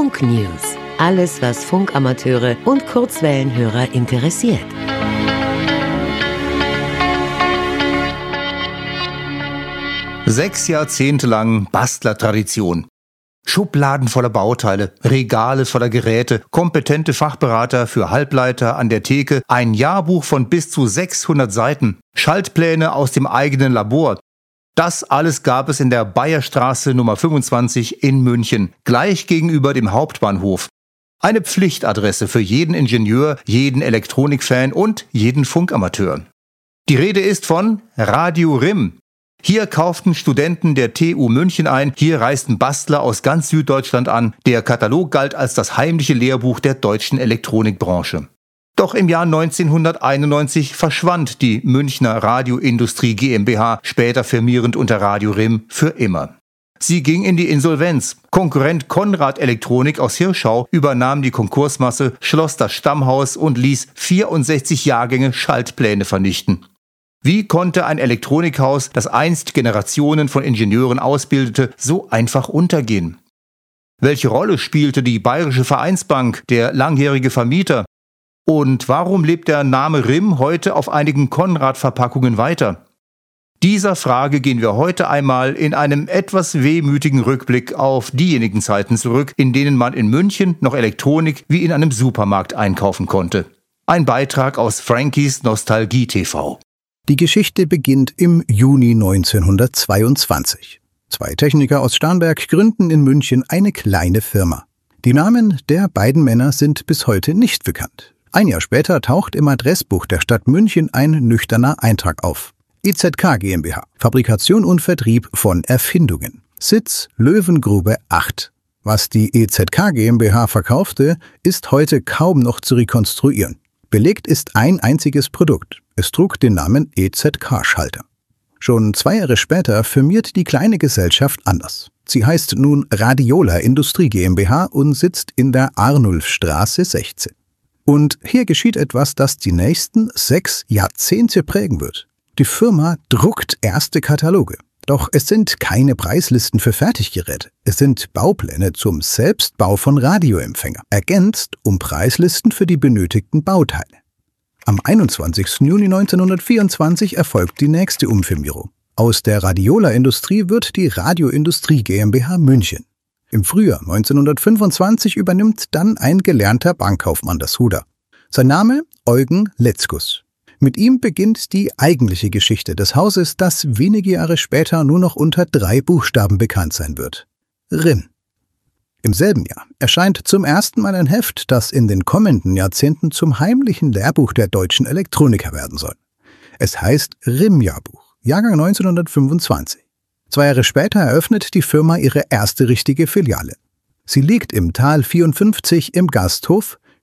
Funk News. Alles, was Funkamateure und Kurzwellenhörer interessiert. Sechs Jahrzehnte lang Bastlertradition. Schubladen voller Bauteile, Regale voller Geräte, kompetente Fachberater für Halbleiter an der Theke, ein Jahrbuch von bis zu 600 Seiten, Schaltpläne aus dem eigenen Labor. Das alles gab es in der Bayerstraße Nummer 25 in München, gleich gegenüber dem Hauptbahnhof. Eine Pflichtadresse für jeden Ingenieur, jeden Elektronikfan und jeden Funkamateur. Die Rede ist von Radio RIM. Hier kauften Studenten der TU München ein, hier reisten Bastler aus ganz Süddeutschland an. Der Katalog galt als das heimliche Lehrbuch der deutschen Elektronikbranche. Doch im Jahr 1991 verschwand die Münchner Radioindustrie GmbH, später firmierend unter Radio RIM, für immer. Sie ging in die Insolvenz. Konkurrent Konrad Elektronik aus Hirschau übernahm die Konkursmasse, schloss das Stammhaus und ließ 64 Jahrgänge Schaltpläne vernichten. Wie konnte ein Elektronikhaus, das einst Generationen von Ingenieuren ausbildete, so einfach untergehen? Welche Rolle spielte die Bayerische Vereinsbank, der langjährige Vermieter? Und warum lebt der Name RIM heute auf einigen Konrad-Verpackungen weiter? Dieser Frage gehen wir heute einmal in einem etwas wehmütigen Rückblick auf diejenigen Zeiten zurück, in denen man in München noch Elektronik wie in einem Supermarkt einkaufen konnte. Ein Beitrag aus Frankies Nostalgie TV. Die Geschichte beginnt im Juni 1922. Zwei Techniker aus Starnberg gründen in München eine kleine Firma. Die Namen der beiden Männer sind bis heute nicht bekannt. Ein Jahr später taucht im Adressbuch der Stadt München ein nüchterner Eintrag auf. EZK GmbH, Fabrikation und Vertrieb von Erfindungen. Sitz Löwengrube 8. Was die EZK GmbH verkaufte, ist heute kaum noch zu rekonstruieren. Belegt ist ein einziges Produkt. Es trug den Namen EZK-Schalter. Schon 2 Jahre später firmiert die kleine Gesellschaft anders. Sie heißt nun Radiola Industrie GmbH und sitzt in der Arnulfstraße 16. Und hier geschieht etwas, das die nächsten 6 Jahrzehnte prägen wird. Die Firma druckt erste Kataloge. Doch es sind keine Preislisten für Fertiggeräte. Es sind Baupläne zum Selbstbau von Radioempfänger, ergänzt um Preislisten für die benötigten Bauteile. Am 21. Juni 1924 erfolgt die nächste Umfirmierung. Aus der Radiola-Industrie wird die Radioindustrie GmbH München. Im Frühjahr 1925 übernimmt dann ein gelernter Bankkaufmann das Ruder. Sein Name Eugen Letzkus. Mit ihm beginnt die eigentliche Geschichte des Hauses, das wenige Jahre später nur noch unter 3 Buchstaben bekannt sein wird. RIM. Im selben Jahr erscheint zum ersten Mal ein Heft, das in den kommenden Jahrzehnten zum heimlichen Lehrbuch der deutschen Elektroniker werden soll. Es heißt RIM-Jahrbuch, Jahrgang 1925. 2 Jahre später eröffnet die Firma ihre erste richtige Filiale. Sie liegt im Tal 54 im Gasthof